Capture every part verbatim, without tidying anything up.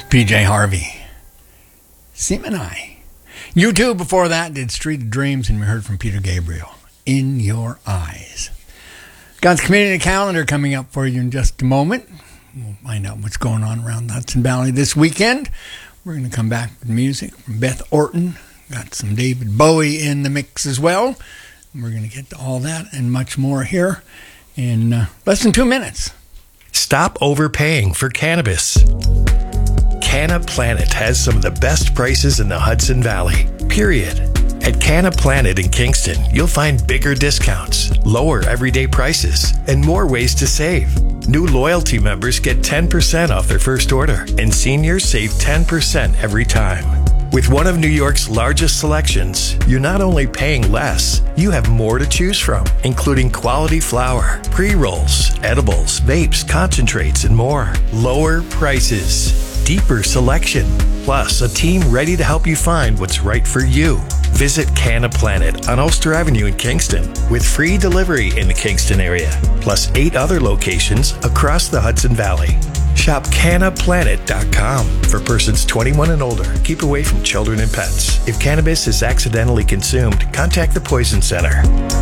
P J Harvey. Seminai. You two before that did Street of Dreams, and we heard from Peter Gabriel, In Your Eyes. Got the community calendar coming up for you in just a moment. We'll find out what's going on around the Hudson Valley this weekend. We're going to come back with music from Beth Orton. Got some David Bowie in the mix as well. We're going to get to all that and much more here in uh, less than two minutes. Stop overpaying for cannabis. Canna Planet has some of the best prices in the Hudson Valley, period. At Canna Planet in Kingston, you'll find bigger discounts, lower everyday prices, and more ways to save. New loyalty members get ten percent off their first order, and seniors save ten percent every time. With one of New York's largest selections, you're not only paying less, you have more to choose from, including quality flower, pre-rolls, edibles, vapes, concentrates, and more. Lower prices, deeper selection, plus a team ready to help you find what's right for you. Visit Canna Planet on Ulster Avenue in Kingston with free delivery in the Kingston area, plus eight other locations across the Hudson Valley. Shop canna planet dot com for persons twenty-one and older. Keep away from children and pets. If cannabis is accidentally consumed, contact the Poison Center.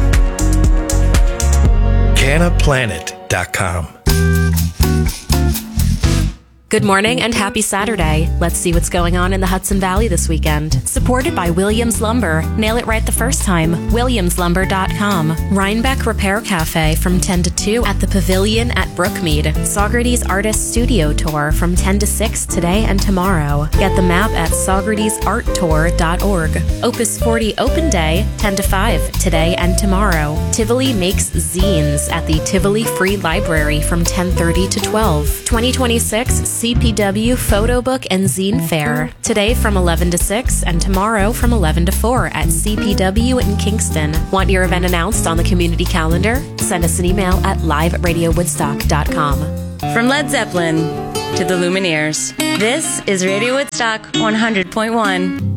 canna planet dot com. Good morning and happy Saturday. Let's see what's going on in the Hudson Valley this weekend. Supported by Williams Lumber. Nail it right the first time. williams lumber dot com. Rhinebeck Repair Cafe from ten to two at the Pavilion at Brookmead. Saugerties Artist Studio Tour from ten to six today and tomorrow. Get the map at saugerties art tour dot org. Opus forty Open Day, ten to five today and tomorrow. Tivoli makes zines at the Tivoli Free Library from ten thirty to twelve. twenty twenty-six C P W Photo Book and Zine Fair. Today from eleven to six and tomorrow from eleven to four at C P W in Kingston. Want your event announced on the community calendar? Send us an email at live at radio woodstock dot com. From Led Zeppelin to the Lumineers, this is Radio Woodstock one hundred point one.